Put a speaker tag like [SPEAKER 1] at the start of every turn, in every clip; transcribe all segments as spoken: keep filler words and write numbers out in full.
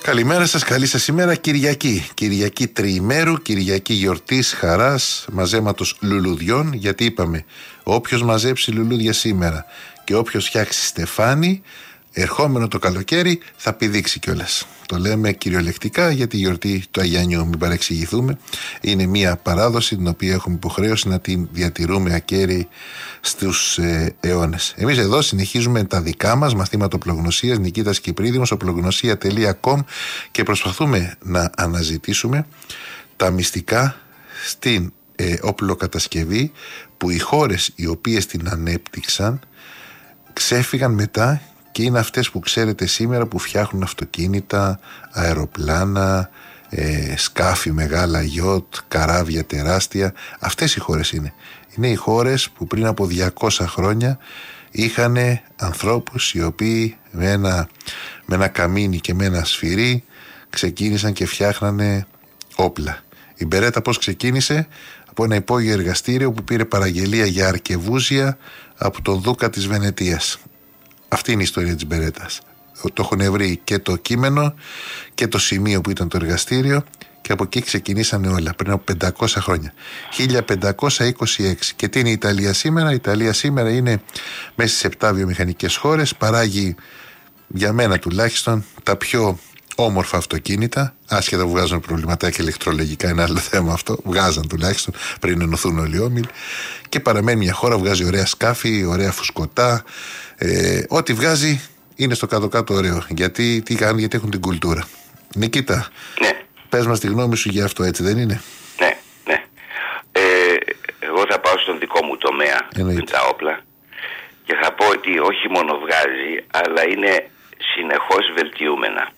[SPEAKER 1] Καλημέρα σας, καλή σας ημέρα. Κυριακή, Κυριακή τριημέρου, Κυριακή γιορτής, χαράς, μαζέματος λουλουδιών. Γιατί είπαμε, όποιος μαζέψει λουλούδια σήμερα και όποιος φτιάξει στεφάνι, ερχόμενο το καλοκαίρι θα πηδήξει κιόλας. Το λέμε κυριολεκτικά για τη γιορτή του Αγιανιού, μην παρεξηγηθούμε. Είναι μια παράδοση την οποία έχουμε υποχρέωση να την διατηρούμε ακέραιη στους ε, αιώνες. Εμείς εδώ συνεχίζουμε τα δικά μας μαθήματα οπλογνωσίας, Νικήτας Κυπρίδημος, οπλογνωσία τελεία κομ, και προσπαθούμε να αναζητήσουμε τα μυστικά στην ε, οπλοκατασκευή που οι χώρες οι οποίες την ανέπτυξαν ξέφυγαν μετά. Και είναι αυτές που ξέρετε σήμερα που φτιάχνουν αυτοκίνητα, αεροπλάνα, ε, σκάφη μεγάλα, γιότ, καράβια τεράστια. Αυτές οι χώρες είναι. Είναι οι χώρες που πριν από διακόσια χρόνια είχαν ανθρώπους οι οποίοι με ένα, με ένα καμίνι και με ένα σφυρί ξεκίνησαν και φτιάχνανε όπλα. Η Μπερέτα πώς ξεκίνησε? Από ένα υπόγειο εργαστήριο που πήρε παραγγελία για αρκεβούζια από τον Δούκα της Βενετίας. Αυτή είναι η ιστορία της Μπερέτας. Το έχουν βρει και το κείμενο και το σημείο που ήταν το εργαστήριο, και από εκεί ξεκινήσανε όλα πριν από πεντακόσια χρόνια. χίλια πεντακόσια είκοσι έξι. Και τι είναι η Ιταλία σήμερα? Η Ιταλία σήμερα είναι μέσα στις επτά βιομηχανικές χώρες. Παράγει, για μένα τουλάχιστον, τα πιο όμορφα αυτοκίνητα. Άσχετα που βγάζουν προβληματάκια ηλεκτρολογικά, είναι άλλο θέμα αυτό. Βγάζαν τουλάχιστον πριν ενωθούν όλοι οι όμιλοι. Και παραμένει μια χώρα, βγάζει ωραία σκάφη, ωραία φουσκωτά. Ε, ό,τι βγάζει είναι στο κάτω-κάτω ωραίο. Γιατί, τι κάνουν, γιατί έχουν την κουλτούρα. Νικήτα,
[SPEAKER 2] ναι.
[SPEAKER 1] Πες μας τη γνώμη σου για αυτό, έτσι δεν είναι?
[SPEAKER 2] Ναι, ναι. Ε, εγώ θα πάω στον δικό μου τομέα, με τα όπλα, και θα πω ότι όχι μόνο βγάζει, αλλά είναι συνεχώς βελτιούμενα.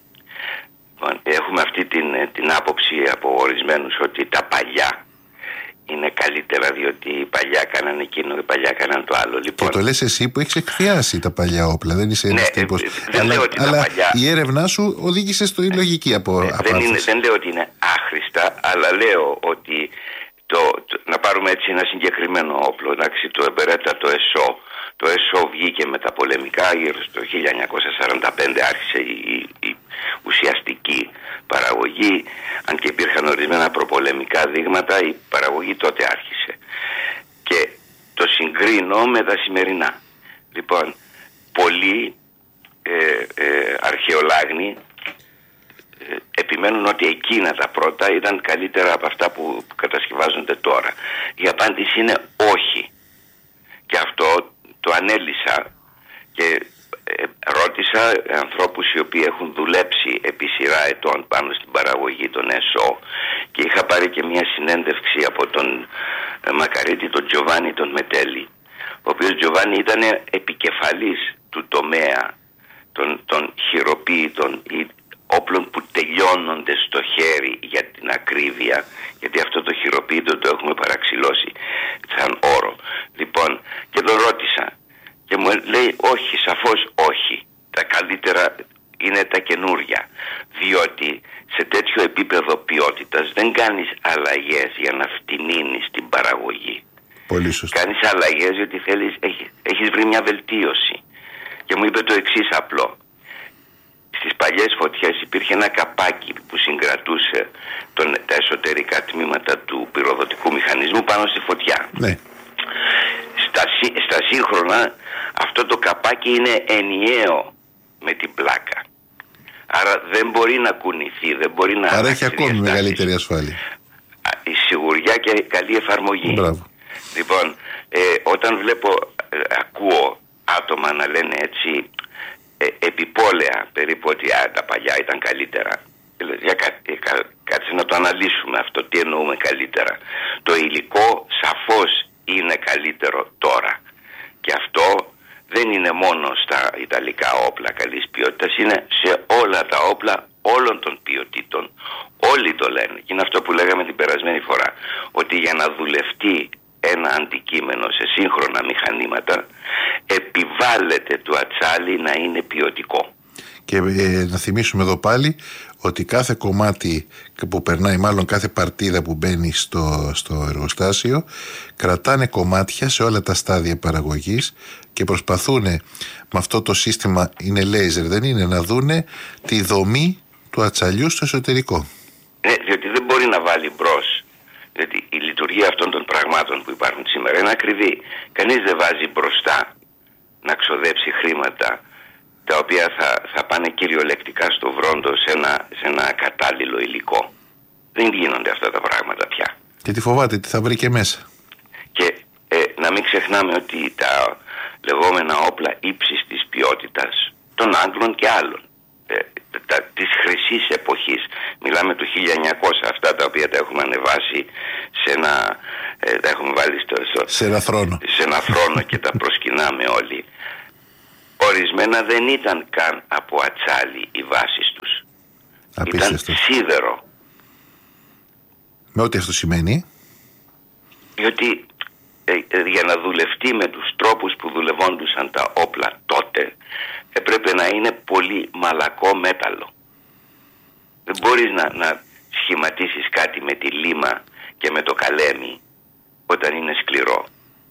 [SPEAKER 2] Έχουμε αυτή την, την άποψη από ορισμένους ότι τα παλιά είναι καλύτερα, διότι οι παλιά κάνανε εκείνο, οι παλιά κάνανε το άλλο. Λοιπόν,
[SPEAKER 1] και το λες εσύ που έχεις εκφιάσει τα παλιά όπλα, δεν είσαι ένας
[SPEAKER 2] ναι,
[SPEAKER 1] τύπος.
[SPEAKER 2] Δεν
[SPEAKER 1] αλλά
[SPEAKER 2] λέω ότι
[SPEAKER 1] αλλά
[SPEAKER 2] τα παλιά...
[SPEAKER 1] η έρευνά σου οδήγησε στο λογική από,
[SPEAKER 2] ναι,
[SPEAKER 1] από
[SPEAKER 2] δεν, είναι, δεν λέω ότι είναι άχρηστα, αλλά λέω ότι το, το, να πάρουμε έτσι ένα συγκεκριμένο όπλο, εντάξει, το Εμπερέτα, το ΕΣΟ. Το ΕΣΟ βγήκε με τα πολεμικά, γύρω στο χίλια εννιακόσια σαράντα πέντε άρχισε η, η, η ουσιαστική παραγωγή. Αν και υπήρχαν ορισμένα προπολεμικά δείγματα, η παραγωγή τότε άρχισε. Και το συγκρίνω με τα σημερινά. Λοιπόν, πολλοί ε, ε, αρχαιολάγνοι ε, επιμένουν ότι εκείνα τα πρώτα ήταν καλύτερα από αυτά που κατασκευάζονται τώρα. Η απάντηση είναι όχι. Και αυτό το ανέλησα και ε, ρώτησα ανθρώπους οι οποίοι έχουν δουλέψει επί σειρά ετών πάνω στην παραγωγή των ΕΣΟ, και είχα πάρει και μια συνέντευξη από τον ε, Μακαρίτη, τον Τζοβάνι τον Μετέλη, ο οποίος Τζοβάνι ήταν επικεφαλής του τομέα των, των χειροποίητων ή όπλων που τελειώνονται στο χέρι, για την ακρίβεια, γιατί αυτό το χειροποίητο το έχουμε παραξηλώσει σαν όρο. Λοιπόν, και τον ρώτησα και μου λέει όχι, σαφώς όχι, τα καλύτερα είναι τα καινούρια, διότι σε τέτοιο επίπεδο ποιότητας δεν κάνεις αλλαγές για να φτηνίνεις την παραγωγή.
[SPEAKER 1] Πολύ σωστά. Κάνεις
[SPEAKER 2] αλλαγές γιατί θέλεις, έχεις, έχεις βρει μια βελτίωση. Και μου είπε το εξής απλό: στις παλιές φωτιές υπήρχε ένα καπάκι που συγκρατούσε τον, τα εσωτερικά τμήματα του πυροδοτικού μηχανισμού πάνω στη φωτιά.
[SPEAKER 1] Ναι.
[SPEAKER 2] Στα, στα σύγχρονα αυτό το καπάκι είναι ενιαίο με την πλάκα. Άρα δεν μπορεί να κουνηθεί, δεν μπορεί να...
[SPEAKER 1] Άρα έχει ακόμη μεγαλύτερη ασφάλεια.
[SPEAKER 2] Η σιγουριά και καλή εφαρμογή.
[SPEAKER 1] Μπράβο.
[SPEAKER 2] Λοιπόν, ε, όταν βλέπω, ε, ακούω άτομα να λένε έτσι ε, επιπόλαια περίπου ότι α, τα παλιά ήταν καλύτερα. Για κα, κα, κάτσε να το αναλύσουμε αυτό, τι εννοούμε καλύτερα. Το υλικό σαφώς είναι καλύτερο τώρα. Και αυτό δεν είναι μόνο στα ιταλικά όπλα καλής ποιότητας, είναι σε όλα τα όπλα όλων των ποιοτήτων. Όλοι το λένε. Και είναι αυτό που λέγαμε την περασμένη φορά, ότι για να δουλευτεί ένα αντικείμενο σε σύγχρονα μηχανήματα επιβάλλεται του ατσάλι να είναι ποιοτικό.
[SPEAKER 1] Και ε, να θυμίσουμε εδώ πάλι ότι κάθε κομμάτι που περνάει, μάλλον κάθε παρτίδα που μπαίνει στο, στο εργοστάσιο, κρατάνε κομμάτια σε όλα τα στάδια παραγωγής και προσπαθούν με αυτό το σύστημα, είναι λέιζερ δεν είναι, να δούνε τη δομή του ατσαλιού στο εσωτερικό.
[SPEAKER 2] Ναι, διότι δεν μπορεί να βάλει μπρος. Διότι η λειτουργία αυτών των πραγμάτων που υπάρχουν σήμερα είναι ακριβή. Κανείς δεν βάζει μπροστά να ξοδέψει χρήματα τα οποία θα, θα πάνε κυριολεκτικά στο βρόντο σε ένα, σε ένα κατάλληλο υλικό. Δεν γίνονται αυτά τα πράγματα πια.
[SPEAKER 1] Και τι φοβάται, τι θα βρει και μέσα.
[SPEAKER 2] Και ε, να μην ξεχνάμε ότι τα λεγόμενα όπλα ύψης της ποιότητας των Άγγλων και άλλων ε, τα, της χρυσής εποχής, μιλάμε του χίλια εννιακόσια, αυτά τα οποία τα έχουμε ανεβάσει σε ένα ε, τα έχουμε βάλει στο, στο,
[SPEAKER 1] σε ένα θρόνο,
[SPEAKER 2] σε ένα θρόνο και τα προσκυνάμε όλοι. Ορισμένα δεν ήταν καν από ατσάλι οι βάσεις τους.
[SPEAKER 1] Απίστευτο.
[SPEAKER 2] Ήταν σίδερο.
[SPEAKER 1] Με ό,τι αυτό σημαίνει.
[SPEAKER 2] Διότι ε, ε, για να δουλευτεί με τους τρόπους που δουλευόντουσαν τα όπλα τότε, έπρεπε να είναι πολύ μαλακό μέταλλο. Δεν μπορείς να, να σχηματίσεις κάτι με τη λίμα και με το καλέμι όταν είναι σκληρό.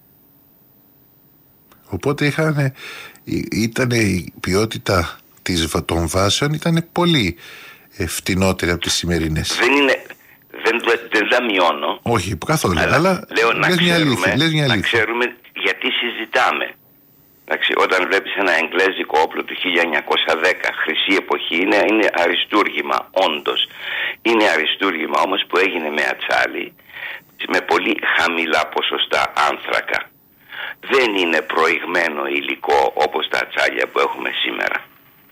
[SPEAKER 1] Οπότε είχαν, ήταν η ποιότητα της, των βάσεων ήταν πολύ φτηνότερη από τις σημερινές.
[SPEAKER 2] Δεν είναι, δεν, δεν τα μειώνω.
[SPEAKER 1] Όχι, καθόλου.
[SPEAKER 2] Αλλά,
[SPEAKER 1] αλλά
[SPEAKER 2] λέω να ξέρουμε,
[SPEAKER 1] αλήθεια, λες μια
[SPEAKER 2] να
[SPEAKER 1] αλήθεια.
[SPEAKER 2] ξέρουμε γιατί συζητάμε. Εντάξει, όταν βλέπεις ένα εγγλέζικο όπλο του χίλια εννιακόσια δέκα, χρυσή εποχή, είναι, είναι αριστούργημα, όντως. Είναι αριστούργημα όμως που έγινε με ατσάλι, με πολύ χαμηλά ποσοστά άνθρακα. Δεν είναι προηγμένο υλικό όπως τα ατσάλια που έχουμε σήμερα.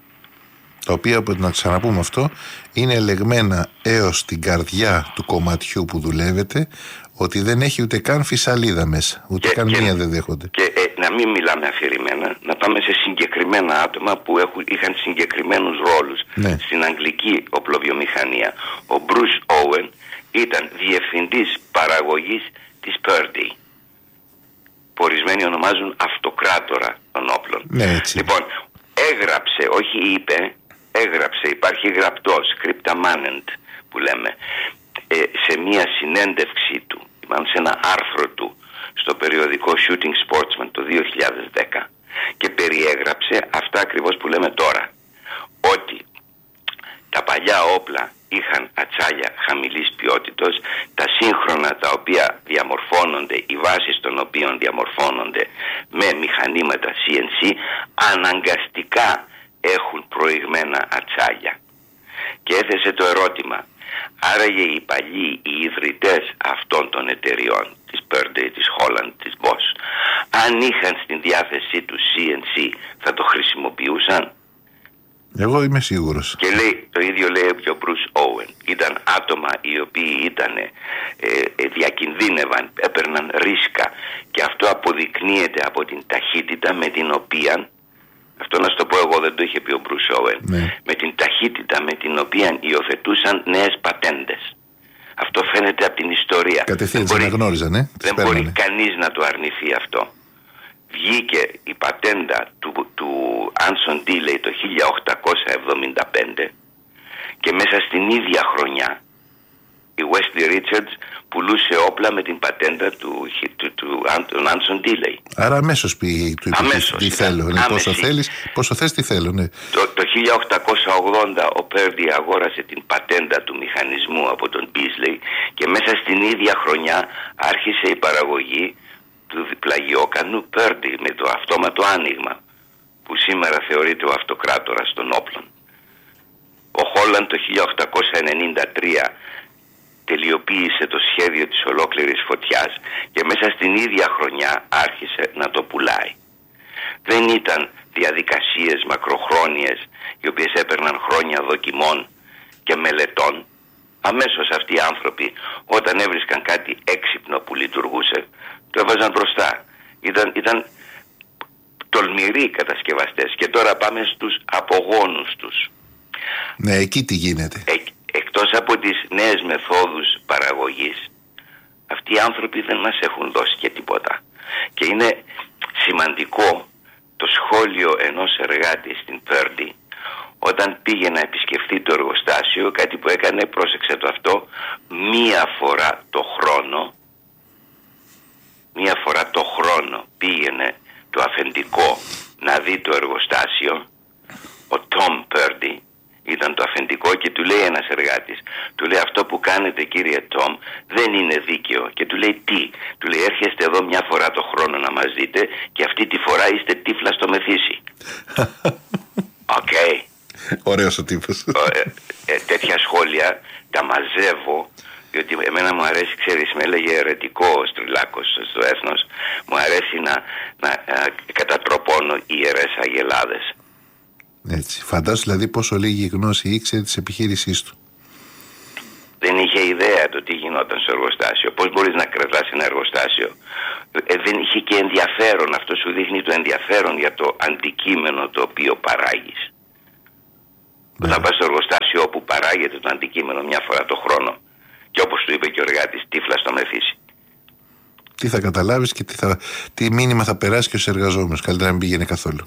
[SPEAKER 1] Τα οποία, να ξαναπούμε αυτό, είναι ελεγμένα έως την καρδιά του κομματιού που δουλεύετε, ότι δεν έχει ούτε καν φυσαλίδα μέσα, ούτε
[SPEAKER 2] και,
[SPEAKER 1] καν
[SPEAKER 2] και,
[SPEAKER 1] μία δεν δέχονται.
[SPEAKER 2] Και ε, να μην μιλάμε αφηρημένα, να πάμε σε συγκεκριμένα άτομα που έχουν, είχαν συγκεκριμένους ρόλους.
[SPEAKER 1] Ναι.
[SPEAKER 2] Στην αγγλική οπλοβιομηχανία, ο Bruce Owen ήταν διευθυντής παραγωγής της Purdy, που ορισμένοι ονομάζουν αυτοκράτορα των όπλων.
[SPEAKER 1] Ναι, έτσι.
[SPEAKER 2] Λοιπόν, έγραψε, όχι είπε, έγραψε, υπάρχει γραπτό, scripta manent που λέμε, ε, σε μία συνέντευξή του, μάλλον σε ένα άρθρο του στο περιοδικό Shooting Sportsman το δύο χιλιάδες δέκα, και περιέγραψε αυτά ακριβώς που λέμε τώρα, ότι τα παλιά όπλα είχαν ατσάλια χαμηλής ποιότητας, τα σύγχρονα τα οποία διαμορφώνονται, οι βάσεις των οποίων διαμορφώνονται με μηχανήματα σι εν σι, αναγκαστικά έχουν προηγμένα ατσάλια. Και έθεσε το ερώτημα, άραγε οι παλιοί, οι ιδρυτές αυτών των εταιριών, της Purdy, της Holland, της Bosch, αν είχαν στην διάθεσή τους σι εν σι, θα το χρησιμοποιούσαν?
[SPEAKER 1] Εγώ είμαι σίγουρος.
[SPEAKER 2] Και λέει, το ίδιο λέει και ο Bruce Owen. Ήταν άτομα οι οποίοι ήταν, ε, ε, διακινδύνευαν, έπαιρναν ρίσκα, και αυτό αποδεικνύεται από την ταχύτητα με την οποία, αυτό να σου το πω εγώ, δεν το είχε πει ο Bruce Owen,
[SPEAKER 1] ναι.
[SPEAKER 2] με την ταχύτητα με την οποία υιοθετούσαν νέες πατέντες. Αυτό φαίνεται από την ιστορία.
[SPEAKER 1] Κατευθείαν τις αναγνώριζαν, ε?
[SPEAKER 2] Δεν μπορεί κανείς να το αρνηθεί αυτό. Βγήκε η πατέντα του, του Anson Deley το χίλια οκτακόσια εβδομήντα πέντε και μέσα στην ίδια χρονιά η Wesley Richards πουλούσε όπλα με την πατέντα του, του, του, του Anson Deley.
[SPEAKER 1] Άρα αμέσως πήγε, του είπε τι θέλω, ναι, πόσο θέλεις, πόσο θες τι θέλω, ναι.
[SPEAKER 2] Το, το χίλια οκτακόσια ογδόντα ο Purdy αγόρασε την πατέντα του μηχανισμού από τον Beasley και μέσα στην ίδια χρονιά άρχισε η παραγωγή του διπλαγιόκανου Purdy με το αυτόματο άνοιγμα, που σήμερα θεωρείται ο αυτοκράτορας των όπλων. Ο Holland το χίλια οκτακόσια ενενήντα τρία τελειοποίησε το σχέδιο της ολόκληρης φωτιάς και μέσα στην ίδια χρονιά άρχισε να το πουλάει. Δεν ήταν διαδικασίες μακροχρόνιες οι οποίες έπαιρναν χρόνια δοκιμών και μελετών. Αμέσως αυτοί οι άνθρωποι, όταν έβρισκαν κάτι έξυπνο που λειτουργούσε, το έβαζαν μπροστά. Ήταν, ήταν τολμηροί κατασκευαστές. Και τώρα πάμε στους απογόνους τους.
[SPEAKER 1] Ναι, εκεί τι γίνεται.
[SPEAKER 2] Ε, εκτός από τις νέες μεθόδους παραγωγής, αυτοί οι άνθρωποι δεν μας έχουν δώσει και τίποτα. Και είναι σημαντικό το σχόλιο ενός εργάτη στην Purdy, όταν πήγε να επισκεφθεί το εργοστάσιο, κάτι που έκανε, πρόσεξε το αυτό, μία φορά το χρόνο, μία φορά το χρόνο πήγαινε το αφεντικό να δει το εργοστάσιο, ο Tom Purdy, ήταν το αφεντικό, και του λέει ένας εργάτης, του λέει, αυτό που κάνετε κύριε Τόμ δεν είναι δίκαιο. Και του λέει, τι? Του λέει, έρχεστε εδώ μια φορά το χρόνο να μας δείτε και αυτή τη φορά είστε τύφλα στο μεθύσι. Οκ. Okay.
[SPEAKER 1] Ωραίος ο τύπος.
[SPEAKER 2] ε, ε, τέτοια σχόλια τα μαζεύω, διότι εμένα μου αρέσει, ξέρεις, με έλεγε αιρετικό ο Στριλάκος στο Έθνος, μου αρέσει να, να, να κατατροπώνω ιερές αγελάδες.
[SPEAKER 1] Έτσι. Φαντάσου δηλαδή πόσο λίγη γνώση ήξερε της επιχείρησής του.
[SPEAKER 2] Δεν είχε ιδέα το τι γινόταν στο εργοστάσιο. Πώς μπορείς να κρατάς ένα εργοστάσιο? Ε, δεν είχε και ενδιαφέρον. Αυτό σου δείχνει το ενδιαφέρον για το αντικείμενο το οποίο παράγεις. Ναι. Όταν πας στο εργοστάσιο όπου παράγεται το αντικείμενο μια φορά το χρόνο, και όπως του είπε και ο εργάτης, τύφλα στο μεθύσι.
[SPEAKER 1] Τι θα καταλάβεις και τι, θα, τι μήνυμα θα περάσει και στους εργαζόμενους. Καλύτερα να μην πήγαινε καθόλου.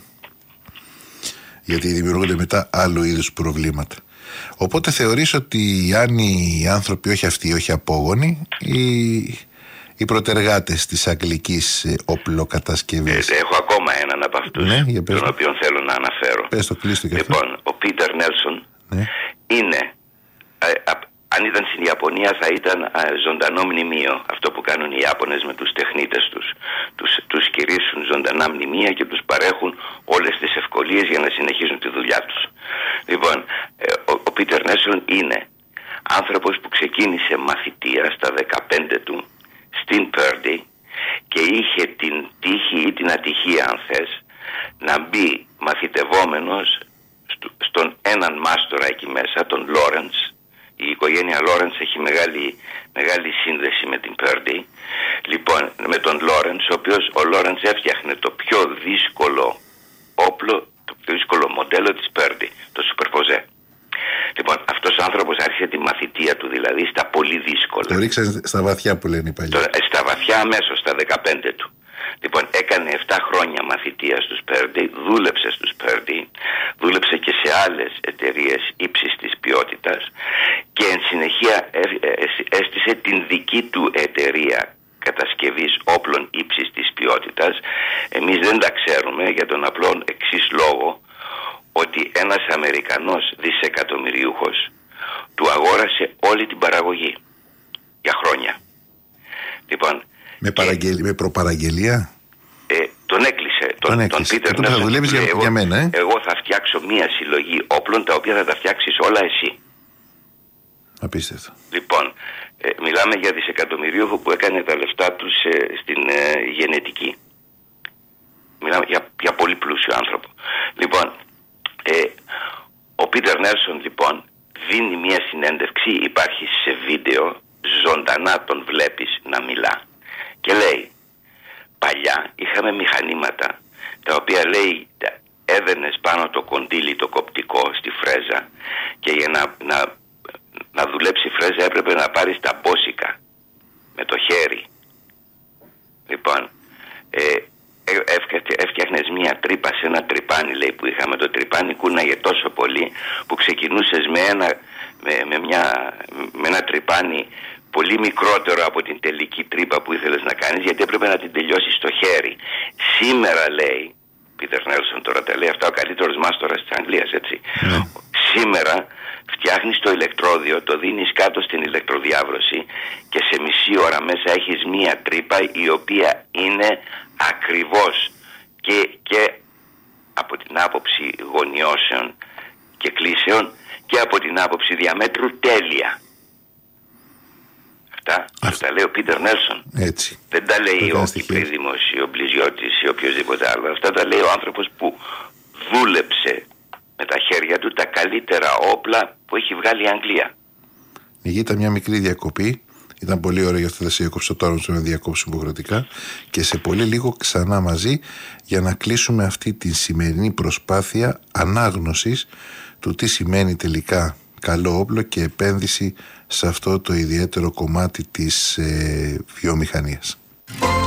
[SPEAKER 1] Γιατί δημιουργούνται μετά άλλου είδους προβλήματα. Οπότε θεωρείς ότι αν οι άνθρωποι, όχι αυτοί, όχι απόγονοι, οι, οι προτεργάτες της αγγλικής οπλοκατασκευής.
[SPEAKER 2] Ε, έχω ακόμα έναν από αυτούς,
[SPEAKER 1] ναι,
[SPEAKER 2] τον οποίο θέλω να αναφέρω.
[SPEAKER 1] Πες το, κλείστο και
[SPEAKER 2] λοιπόν,
[SPEAKER 1] αυτό.
[SPEAKER 2] Ο Πίτερ Νέλσον, ναι, είναι, ε, α, αν ήταν στην Ιαπωνία θα ήταν α, ζωντανό μνημείο. Αυτό που κάνουν οι Ιάπωνες με τους τεχνίτες τους. Τους, τους κηρύσσουν ζωντανά μνημεία και τους παρέχουν όλες τις ευκολίες για να συνεχίζουν τη δουλειά τους. Λοιπόν, ε, ο, ο Πίτερ Νέλσον είναι άνθρωπος που ξεκίνησε μαθητεία στα δεκαπέντε του στην Πέρντι και είχε την τύχη ή την ατυχία, αν θες, να μπει μαθητευόμενος στο, στον έναν μάστορα εκεί μέσα, τον Λόρεντς. Η οικογένεια Λόρεντς έχει μεγάλη, μεγάλη σύνδεση με την Πέρντι. Λοιπόν, με τον Λόρεντς, ο οποίος ο Λόρεντς έφτιαχνε το πιο δύσκολο όπλο, το πιο δύσκολο μοντέλο της Πέρντι, το Superposé. Λοιπόν, αυτός ο άνθρωπος άρχισε τη μαθητεία του, δηλαδή στα πολύ δύσκολα.
[SPEAKER 1] Το ρίξανε στα βαθιά που λένε οι παλιοί.
[SPEAKER 2] Στα βαθιά αμέσως, στα δεκαπέντε του. Λοιπόν, έκανε επτά χρόνια μαθητεία στους Πέρντι, δούλεψε στους Πέρντι, δούλεψε και σε άλλες εταιρείες ύψης της ποιότητας και εν συνεχεία έστησε την δική του εταιρεία κατασκευής όπλων ύψης της ποιότητας. Εμείς δεν τα ξέρουμε για τον απλό εξής λόγο, ότι ένας Αμερικανός δισεκατομμυριούχος του αγόρασε όλη την παραγωγή για χρόνια. Λοιπόν,
[SPEAKER 1] με, παραγγελ... και... με προπαραγγελία.
[SPEAKER 2] Ε, τον έκλεισε. Τον,
[SPEAKER 1] τον, τον
[SPEAKER 2] Πίτερ
[SPEAKER 1] Νέλσον. Θα δουλεύεις για,
[SPEAKER 2] εγώ,
[SPEAKER 1] για μένα, ε?
[SPEAKER 2] Εγώ θα φτιάξω μία συλλογή όπλων τα οποία θα τα φτιάξεις όλα εσύ.
[SPEAKER 1] Απίστευτο.
[SPEAKER 2] Λοιπόν, ε, μιλάμε για δισεκατομμυρίουχο που έκανε τα λεφτά του ε, στην ε, γενετική. Μιλάμε για, για πολύ πλούσιο άνθρωπο. Λοιπόν, ε, ο Πίτερ Νέλσον λοιπόν δίνει μία συνέντευξη, υπάρχει σε βίντεο, ζωντανά τον βλέπεις να μιλά. Και λέει, παλιά είχαμε μηχανήματα τα οποία λέει έδαινες πάνω το κοντίλι το κοπτικό στη φρέζα και για να, να, να δουλέψει η φρέζα έπρεπε να πάρεις τα μπόσικα με το χέρι. Λοιπόν, ε, έφτιαχνες μία τρύπα σε ένα τρυπάνι, λέει, που είχαμε. Το τρυπάνι κούναγε τόσο πολύ που ξεκινούσες με ένα, με, με μια, με ένα τρυπάνι πολύ μικρότερο από την τελική τρύπα που ήθελες να κάνεις, γιατί έπρεπε να την τελειώσεις στο χέρι. Σήμερα, λέει, Πίτερ Νέλσον τώρα τα λέει αυτά, ο καλύτερος μάστορας της Αγγλίας, έτσι. Mm. Σήμερα φτιάχνεις το ηλεκτρόδιο, το δίνεις κάτω στην ηλεκτροδιάβρωση και σε μισή ώρα μέσα έχεις μία τρύπα η οποία είναι ακριβώς και, και από την άποψη γωνιώσεων και κλίσεων και από την άποψη διαμέτρου τέλεια. Αυτά σου τα λέει ο Πίτερ Νέλσον.
[SPEAKER 1] Έτσι.
[SPEAKER 2] Δεν τα λέει ο Κυπρίδημος ή ο Μπλιζιώτης ή οποιοδήποτε άλλο. Αυτά τα λέει ο άνθρωπος που δούλεψε με τα χέρια του τα καλύτερα όπλα που έχει βγάλει η Αγγλία.
[SPEAKER 1] Η ήταν μια μικρή διακοπή. Ήταν πολύ ωραία, γι' αυτό δεν σε διακόψω τώρα, να διακόψω υποχρεωτικά. Και σε πολύ λίγο ξανά μαζί για να κλείσουμε αυτή τη σημερινή προσπάθεια ανάγνωσης του τι σημαίνει τελικά καλό όπλο και επένδυση σε αυτό το ιδιαίτερο κομμάτι της ε, βιομηχανίας.